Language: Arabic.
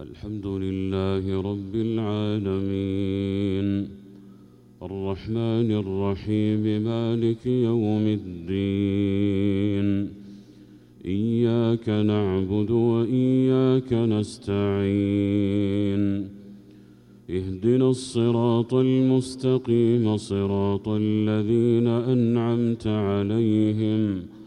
الحمد لله رب العالمين الرحمن الرحيم مالك يوم الدين إياك نعبد وإياك نستعين اهدنا الصراط المستقيم صراط الذين أنعمت عليهم